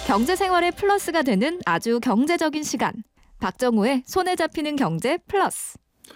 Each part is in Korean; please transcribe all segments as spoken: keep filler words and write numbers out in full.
경제 생활의 플러스가 되는 아주 경제적인 시간. 박정우의 손에 잡히는 경제 플러스.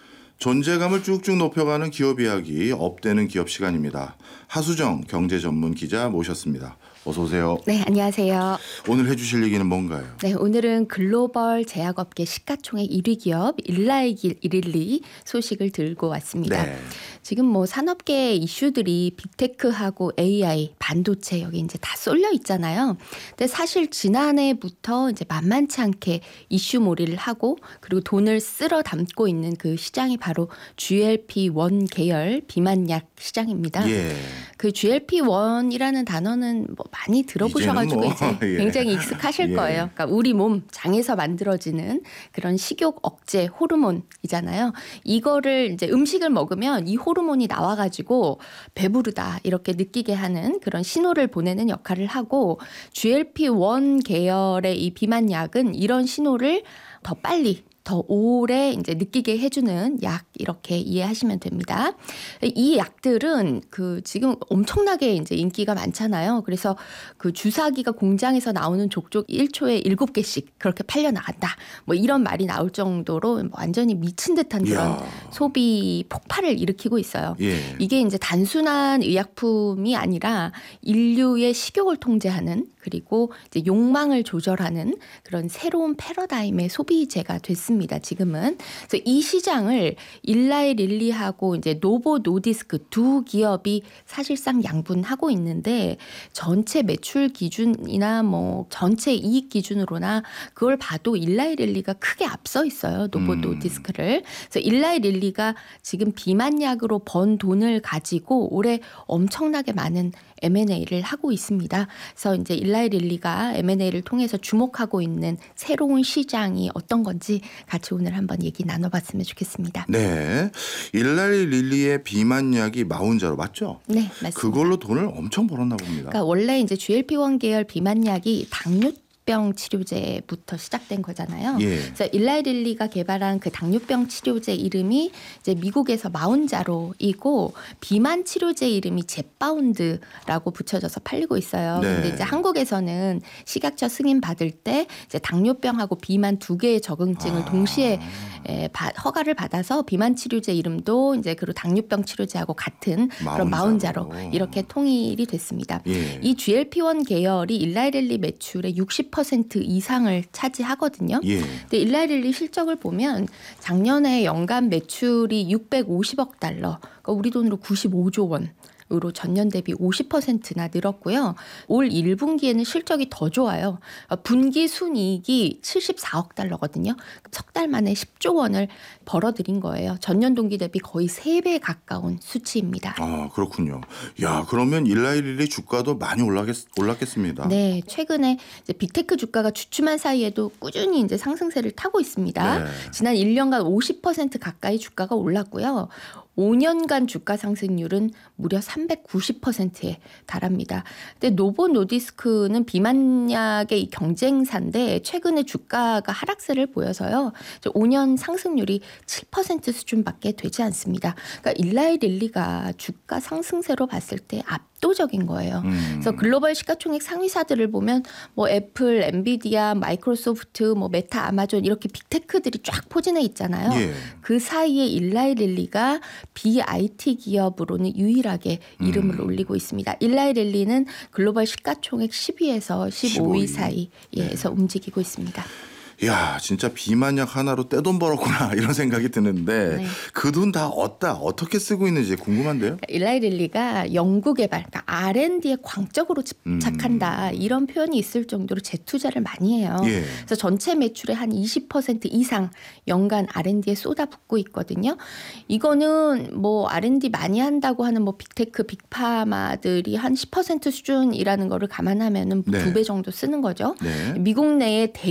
존재감을 쭉쭉 높여가는 기업 이야기, 업되는 기업 시간입니다. 하수정 경제 전문 기자 모셨습니다. 어서 오세요. 네, 안녕하세요. 오늘 해주실 얘기는 뭔가요? 네, 오늘은 글로벌 제약업계 시가총액 일 위 기업 일라이릴리 소식을 들고 왔습니다. 네. 지금 뭐 산업계 이슈들이 빅테크하고 에이아이, 반도체 여기 이제 다 쏠려 있잖아요. 근데 사실 지난해부터 이제 만만치 않게 이슈몰이를 하고 그리고 돈을 쓸어 담고 있는 그 시장이 바로 지엘피 원 계열 비만약 시장입니다. 예. 그 지엘피 원이라는 단어는 뭐 많이 들어보셔가지고 뭐, 이제 예. 굉장히 익숙하실 예. 거예요. 그러니까 우리 몸 장에서 만들어지는 그런 식욕 억제 호르몬이잖아요. 이거를 이제 음식을 먹으면 이 호르몬이 나와가지고 배부르다 이렇게 느끼게 하는 그런 신호를 보내는 역할을 하고 지엘피 원 계열의 이 비만약은 이런 신호를 더 빨리 더 오래 이제 느끼게 해주는 약 이렇게 이해하시면 됩니다. 이 약들은 그 지금 엄청나게 이제 인기가 많잖아요. 그래서 그 주사기가 공장에서 나오는 족족 일 초에 일곱 개씩 그렇게 팔려 나간다. 뭐 이런 말이 나올 정도로 완전히 미친 듯한 그런 이야. 소비 폭발을 일으키고 있어요. 예. 이게 이제 단순한 의약품이 아니라 인류의 식욕을 통제하는 그리고 이제 욕망을 조절하는 그런 새로운 패러다임의 소비재가 됐습니다. 지금은. 그래서 이 시장을 일라이릴리하고 이제 노보 노디스크 두 기업이 사실상 양분하고 있는데 전체 매출 기준이나 뭐 전체 이익 기준으로나 그걸 봐도 일라이릴리가 크게 앞서 있어요. 노보 음. 노디스크를. 그래서 일라이릴리가 지금 비만약으로 번 돈을 가지고 올해 엄청나게 많은 엠 앤 에이를 하고 있습니다. 그래서 이제 일라이릴리가 엠 앤 에이를 통해서 주목하고 있는 새로운 시장이 어떤 건지 같이 오늘 한번 얘기 나눠봤으면 좋겠습니다. 네. 일라이릴리의 비만약이 마운자로 맞죠? 네, 맞습니다. 그걸로 돈을 엄청 벌었나 봅니다. 그러니까 원래 이제 지엘피 원 계열 비만약이 당뇨 병 치료제부터 시작된 거잖아요. 예. 그래서 일라이릴리가 개발한 그 당뇨병 치료제 이름이 이제 미국에서 마운자로이고 비만 치료제 이름이 젯바운드라고 붙여져서 팔리고 있어요. 네. 근데 이제 한국에서는 식약처 승인 받을 때 이제 당뇨병하고 비만 두 개의 적응증을 아. 동시에 에, 바, 허가를 받아서 비만 치료제 이름도 이제 그리고 당뇨병 치료제하고 같은 그런 마운자로. 마운자로 이렇게 통일이 됐습니다. 예. 이 지엘피 원 계열이 일라이릴리 매출의 육십 퍼센트 이상을 차지하거든요. 예. 근데 일라이릴리 실적을 보면 작년에 연간 매출이 육백오십억 달러, 그러니까 우리 돈으로 구십오조 원. 으로 전년 대비 오십 퍼센트나 늘었고요. 올 일 분기에는 실적이 더 좋아요. 분기 순이익이 칠십사억 달러거든요. 석 달 만에 십조 원을 벌어들인 거예요. 전년 동기 대비 거의 세 배 가까운 수치입니다. 아, 그렇군요. 야, 그러면 일라이릴리 주가도 많이 올라겠, 올랐겠습니다. 네, 최근에 이제 빅테크 주가가 주춤한 사이에도 꾸준히 이제 상승세를 타고 있습니다. 네. 지난 일 년간 오십 퍼센트 가까이 주가가 올랐고요. 오 년간 주가 상승률은 무려 삼백구십 퍼센트에 달합니다. 근데 노보 노디스크는 비만약의 이 경쟁사인데 최근에 주가가 하락세를 보여서요. 오 년 상승률이 칠 퍼센트 수준밖에 되지 않습니다. 그러니까 일라이릴리가 주가 상승세로 봤을 때 압도적인 거예요. 음. 그래서 글로벌 시가총액 상위사들을 보면 뭐 애플, 엔비디아, 마이크로소프트, 뭐 메타, 아마존 이렇게 빅테크들이 쫙 포진해 있잖아요. 예. 그 사이에 일라이릴리가 비아이티 기업으로는 유일하게 이름을 음. 올리고 있습니다. 일라이릴리는 글로벌 시가총액 십 위에서 십오 위 사이에서 네. 움직이고 있습니다. 야, 진짜 비만약 하나로 떼돈 벌었구나 이런 생각이 드는데 네. 그 돈 다 어디다 어떻게 쓰고 있는지 궁금한데요. 일라이릴리가 연구개발, 그러니까 알 앤 디에 광적으로 집착한다 음. 이런 표현이 있을 정도로 재투자를 많이 해요. 예. 그래서 전체 매출의 한 이십 퍼센트 이상 연간 알 앤 디에 쏟아붓고 있거든요. 이거는 뭐 알 앤 디 많이 한다고 하는 뭐 빅테크, 빅파마들이 한 십 퍼센트 수준이라는 거를 감안하면은 네. 두 배 정도 쓰는 거죠. 네. 미국 내에 대